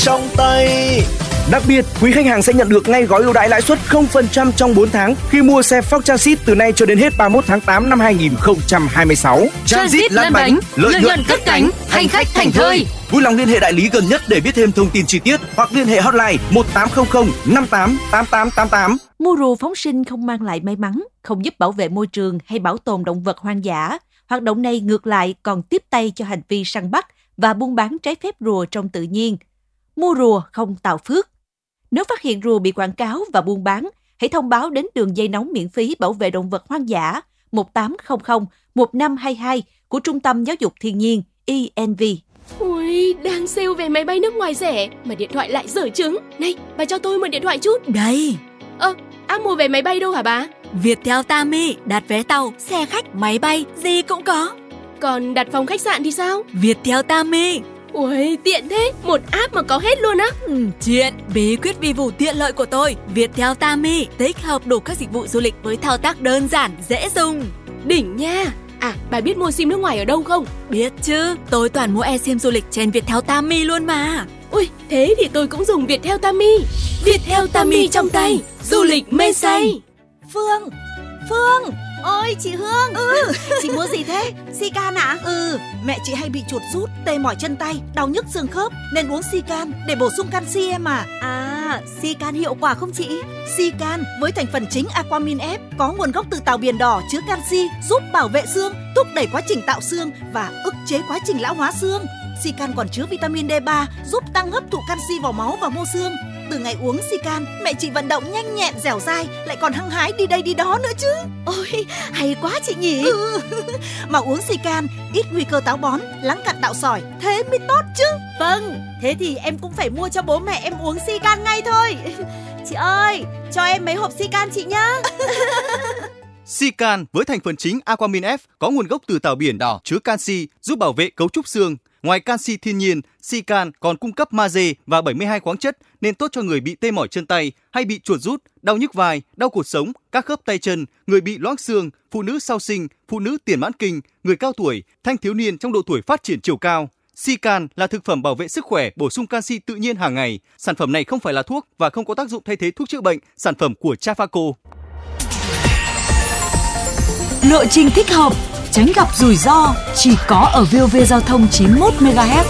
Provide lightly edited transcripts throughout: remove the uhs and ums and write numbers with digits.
trong tay. Đặc biệt, quý khách hàng sẽ nhận được ngay gói ưu đãi lãi suất 0% trong 4 tháng khi mua xe Ford Transit từ nay cho đến hết 31 tháng 8 năm 2026. Transit lăn bánh, lợi nhuận cất cánh, hành khách thảnh thơi. Vui lòng liên hệ đại lý gần nhất để biết thêm thông tin chi tiết hoặc liên hệ hotline 1800 58 8888. Mua rùa phóng sinh không mang lại may mắn, không giúp bảo vệ môi trường hay bảo tồn động vật hoang dã. Hoạt động này ngược lại còn tiếp tay cho hành vi săn bắt và buôn bán trái phép rùa trong tự nhiên. Mua rùa không tạo phước. Nếu phát hiện rùa bị quảng cáo và buôn bán, hãy thông báo đến đường dây nóng miễn phí bảo vệ động vật hoang dã 1800 1522 của Trung tâm Giáo dục Thiên nhiên ENV. Ui, đang sale vé máy bay nước ngoài rẻ mà điện thoại lại dở trứng. Này, bà cho tôi mượn điện thoại chút. Đây. App mua vé máy bay đâu hả bà? Viettel Tami, đặt vé tàu, xe khách, máy bay, gì cũng có. Còn đặt phòng khách sạn thì sao? Viettel Tami. Ui, tiện thế, một app mà có hết luôn á. Chuyện bí quyết vi vụ tiện lợi của tôi. Viettel Tami tích hợp đủ các dịch vụ du lịch với thao tác đơn giản, dễ dùng. Đỉnh nha. À, bà biết mua sim nước ngoài ở đâu không? Biết chứ, tôi toàn mua eSIM du lịch trên Viettel Tami luôn mà. Ui, thế thì tôi cũng dùng Viettel Tami. Viettel Tami trong tay, du lịch mê say. Phương. Ôi chị Hương. Chị mua gì thế? Sican ạ? Mẹ chị hay bị chuột rút, tê mỏi chân tay, đau nhức xương khớp nên uống Sican để bổ sung canxi em à. Sican hiệu quả không chị? Sican với thành phần chính Aquamin F có nguồn gốc từ tàu Biển Đỏ, chứa canxi, giúp bảo vệ xương, thúc đẩy quá trình tạo xương và ức chế quá trình lão hóa xương. Sican còn chứa vitamin D3 giúp tăng hấp thụ canxi vào máu và mô xương. Từ ngày uống Sican, mẹ chị vận động nhanh nhẹn, dẻo dai, lại còn hăng hái đi đây đi đó nữa chứ. Ôi, hay quá chị nhỉ. Mà uống Sican ít nguy cơ táo bón, lắng cặn tạo sỏi, thế mới tốt chứ. Vâng, thế thì em cũng phải mua cho bố mẹ em uống Sican ngay thôi. Chị ơi, cho em mấy hộp Sican chị nhá. Sican với thành phần chính Aquamin F có nguồn gốc từ tàu Biển Đỏ, chứa canxi, giúp bảo vệ cấu trúc xương. Ngoài canxi thiên nhiên, Sican còn cung cấp magie và 72 khoáng chất nên tốt cho người bị tê mỏi chân tay hay bị chuột rút, đau nhức vai, đau cột sống, các khớp tay chân, người bị loãng xương, phụ nữ sau sinh, phụ nữ tiền mãn kinh, người cao tuổi, thanh thiếu niên trong độ tuổi phát triển chiều cao. Sican là thực phẩm bảo vệ sức khỏe, bổ sung canxi tự nhiên hàng ngày. Sản phẩm này không phải là thuốc và không có tác dụng thay thế thuốc chữa bệnh. Sản phẩm của Trafaco. Lộ trình thích hợp, tránh gặp rủi ro chỉ có ở VOV Giao thông 91 MHz.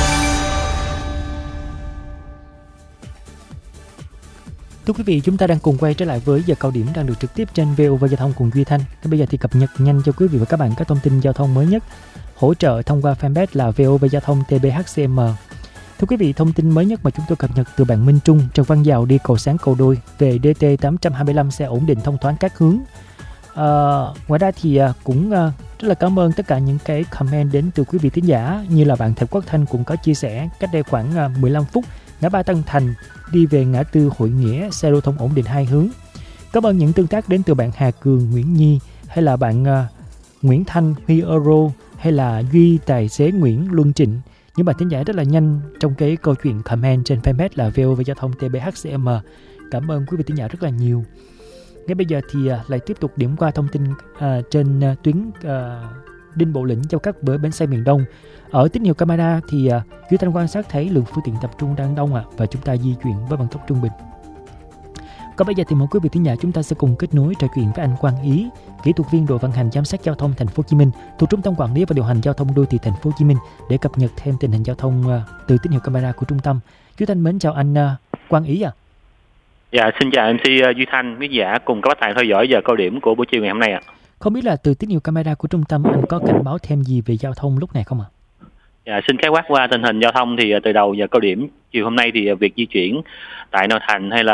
Thưa quý vị, chúng ta đang cùng quay trở lại với giờ cao điểm đang được trực tiếp trên VOV Giao thông cùng Duy Thanh. Bây giờ thì cập nhật nhanh cho quý vị và các bạn các thông tin giao thông mới nhất, hỗ trợ thông qua fanpage là VOV Giao thông TBHCM. Thưa quý vị, thông tin mới nhất mà chúng tôi cập nhật từ bạn Minh Trung, Trần Văn Dào đi cầu Sáng Cầu Đôi về DT 825 sẽ ổn định thông thoáng các hướng. Ngoài ra thì cũng rất là cảm ơn tất cả những cái comment đến từ quý vị thính giả, như là bạn Thạch Quốc Thanh cũng có chia sẻ cách đây khoảng 15 phút ngã ba Tân Thành đi về ngã tư Hội Nghĩa xe lưu thông ổn định hai hướng. Cảm ơn những tương tác đến từ bạn Hà Cường, Nguyễn Nhi hay là bạn Nguyễn Thanh, Huy Euro hay là Duy tài xế Nguyễn Luân Trịnh. Những bạn thính giả rất là nhanh trong cái câu chuyện comment trên fanpage là VOV Giao thông TBHCM. Cảm ơn quý vị thính giả rất là nhiều. Ngay bây giờ thì lại tiếp tục điểm qua thông tin trên tuyến Đinh Bộ Lĩnh châu các bến xe miền Đông. Ở tín hiệu camera thì Duy Thanh quan sát thấy lượng phương tiện tập trung đang đông và chúng ta di chuyển với vận tốc trung bình. Còn bây giờ thì mời quý vị thính giả chúng ta sẽ cùng kết nối trò chuyện với anh Quang Ý, kỹ thuật viên đội vận hành giám sát giao thông Thành phố Hồ Chí Minh thuộc Trung tâm Quản lý và Điều hành Giao thông Đô thị Thành phố Hồ Chí Minh để cập nhật thêm tình hình giao thông từ tín hiệu camera của trung tâm. Duy Thanh mến chào anh Quang Ý ạ. Dạ, xin chào MC Duy Thanh, quý giả cùng các bạn theo dõi giờ cao điểm của buổi chiều ngày hôm nay ạ. Không biết là từ tín hiệu camera của trung tâm anh có cảnh báo thêm gì về giao thông lúc này không ạ? Dạ, xin khái quát qua tình hình giao thông thì từ đầu giờ cao điểm chiều hôm nay thì việc di chuyển tại nội thành hay là